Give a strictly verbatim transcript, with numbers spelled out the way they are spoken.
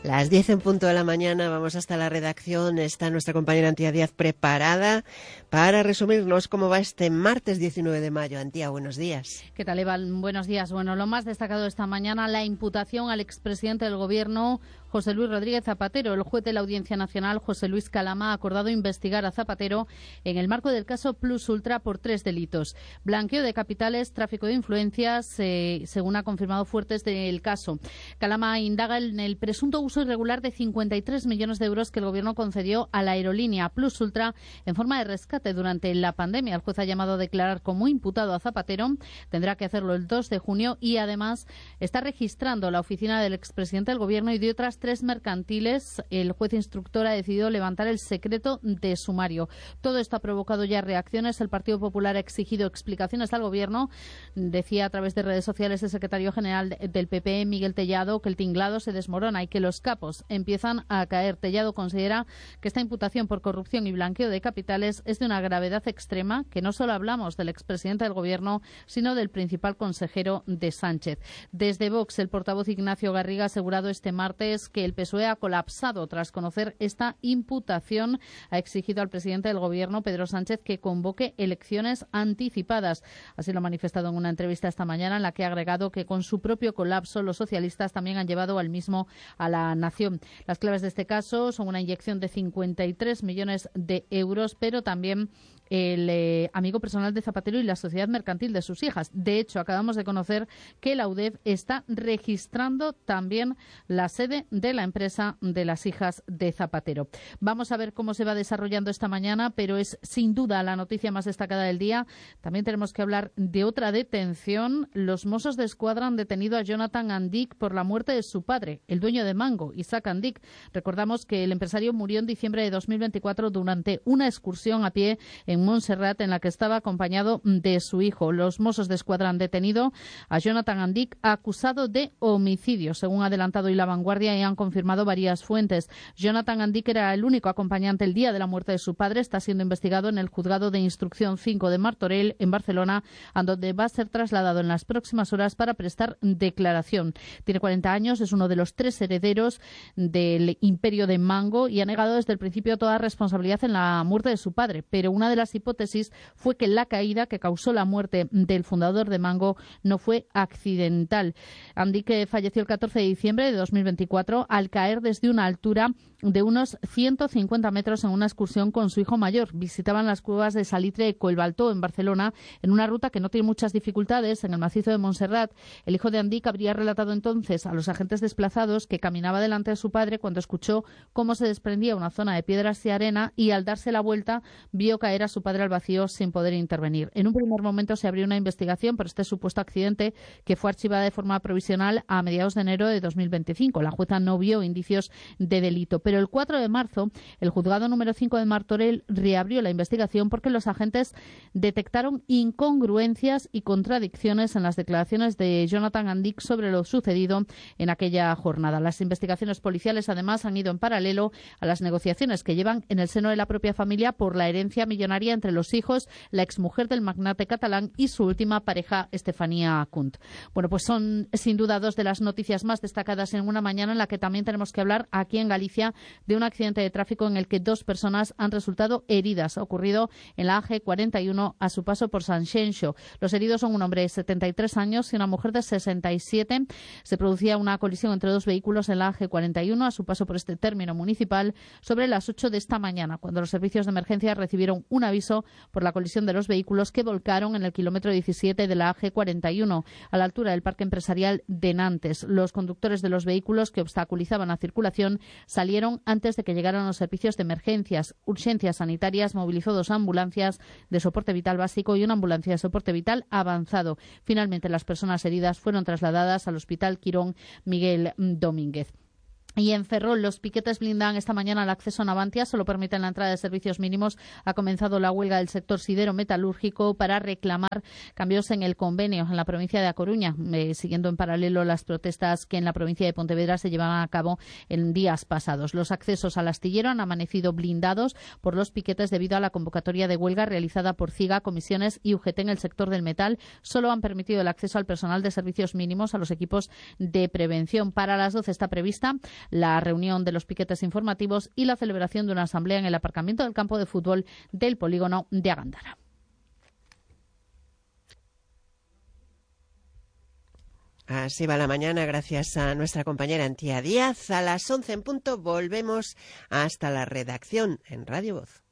Las diez en punto de la mañana, vamos hasta la redacción. Está nuestra compañera Antía Díaz preparada para resumirnos cómo va este martes diecinueve de mayo. Antía, buenos días. ¿Qué tal, Eva? Buenos días. Bueno, lo más destacado esta mañana, la imputación al expresidente del Gobierno, José Luis Rodríguez Zapatero. El juez de la Audiencia Nacional, José Luis Calama, ha acordado investigar a Zapatero en el marco del caso Plus Ultra por tres delitos: blanqueo de capitales, tráfico de influencias, eh, según ha confirmado fuentes del caso. Calama indaga en el presunto uso irregular de cincuenta y tres millones de euros que el Gobierno concedió a la aerolínea Plus Ultra en forma de rescate durante la pandemia. El juez ha llamado a declarar como imputado a Zapatero. Tendrá que hacerlo el dos de junio y además está registrando la oficina del expresidente del Gobierno y de otras tres mercantiles. El juez instructor ha decidido levantar el secreto de sumario. Todo esto ha provocado ya reacciones. El Partido Popular ha exigido explicaciones al Gobierno. Decía a través de redes sociales el secretario general del P P, Miguel Tellado, que el tinglado se desmorona y que los capos empiezan a caer. Tellado considera que esta imputación por corrupción y blanqueo de capitales es de una gravedad extrema, que no solo hablamos del expresidente del Gobierno, sino del principal consejero de Sánchez. Desde Vox, el portavoz Ignacio Garriga ha asegurado este martes que el P S O E ha colapsado tras conocer esta imputación. Ha exigido al presidente del Gobierno, Pedro Sánchez, que convoque elecciones anticipadas. Así lo ha manifestado en una entrevista esta mañana, en la que ha agregado que con su propio colapso los socialistas también han llevado al mismo a la nación. Las claves de este caso son una inyección de cincuenta y tres millones de euros, pero también el eh, amigo personal de Zapatero y la sociedad mercantil de sus hijas. De hecho, acabamos de conocer que la U D E F está registrando también la sede de la empresa de las hijas de Zapatero. Vamos a ver cómo se va desarrollando esta mañana, pero es sin duda la noticia más destacada del día. También tenemos que hablar de otra detención. Los Mossos de Escuadra han detenido a Jonathan Andic por la muerte de su padre, el dueño de Mango, Isaac Andic. Recordamos que el empresario murió en diciembre de dos mil veinticuatro durante una excursión a pie en Montserrat, en la que estaba acompañado de su hijo. Los Mossos de Escuadra han detenido a Jonathan Andic, acusado de homicidio, según ha adelantado hoy La Vanguardia, y han confirmado varias fuentes. Jonathan Andic era el único acompañante el día de la muerte de su padre. Está siendo investigado en el Juzgado de Instrucción cinco de Martorell, en Barcelona, a donde va a ser trasladado en las próximas horas para prestar declaración. Tiene cuarenta años, es uno de los tres herederos del imperio de Mango y ha negado desde el principio toda responsabilidad en la muerte de su padre, pero una de las hipótesis fue que la caída que causó la muerte del fundador de Mango no fue accidental. Andic falleció el catorce de diciembre de dos mil veinticuatro al caer desde una altura de unos ciento cincuenta metros en una excursión con su hijo mayor. Visitaban las cuevas de Salitre de Collbató, en Barcelona, en una ruta que no tiene muchas dificultades en el macizo de Montserrat. El hijo de Andic habría relatado entonces a los agentes desplazados que caminaba delante de su padre cuando escuchó cómo se desprendía una zona de piedras y arena, y al darse la vuelta vio caer a su padre al vacío sin poder intervenir. En un primer momento se abrió una investigación por este supuesto accidente, que fue archivada de forma provisional a mediados de enero de dos mil veinticinco. La jueza no vio indicios de delito, pero el cuatro de marzo el juzgado número cinco de Martorell reabrió la investigación porque los agentes detectaron incongruencias y contradicciones en las declaraciones de Jonathan Andic sobre lo sucedido en aquella jornada. Las investigaciones policiales, además, han ido en paralelo a las negociaciones que llevan en el seno de la propia familia por la herencia millonaria entre los hijos, la exmujer del magnate catalán y su última pareja, Estefanía Kunt. Bueno, pues son sin duda dos de las noticias más destacadas en una mañana en la que también tenemos que hablar aquí en Galicia de un accidente de tráfico en el que dos personas han resultado heridas. Ha ocurrido en la A G cuarenta y uno a su paso por Sanxenxo. Los heridos son un hombre de setenta y tres años y una mujer de sesenta y siete. Se producía una colisión entre dos vehículos en la A G cuarenta y uno a su paso por este término municipal sobre las ocho de esta mañana, cuando los servicios de emergencia recibieron un aviso por la colisión de los vehículos que volcaron en el kilómetro diecisiete de la A G cuarenta y uno, a la altura del Parque Empresarial de Nantes. Los conductores de los vehículos que obstaculizaban la circulación salieron antes de que llegaran los servicios de emergencias. Urgencias Sanitarias movilizó dos ambulancias de soporte vital básico y una ambulancia de soporte vital avanzado. Finalmente, las personas heridas fueron trasladadas al Hospital Quirón Miguel Domínguez. Y en Ferrol, los piquetes blindan esta mañana el acceso a Navantia, solo permiten la entrada de servicios mínimos. Ha comenzado la huelga del sector sidero-metalúrgico para reclamar cambios en el convenio en la provincia de A Coruña, eh, siguiendo en paralelo las protestas que en la provincia de Pontevedra se llevaban a cabo en días pasados. Los accesos al astillero han amanecido blindados por los piquetes debido a la convocatoria de huelga realizada por CIGA, Comisiones y U G T en el sector del metal. Solo han permitido el acceso al personal de servicios mínimos, a los equipos de prevención. Para las doce está prevista la reunión de los piquetes informativos y la celebración de una asamblea en el aparcamiento del campo de fútbol del polígono de Agándara. Así va la mañana, gracias a nuestra compañera Antía Díaz. A las once en punto volvemos hasta la redacción en Radio Voz.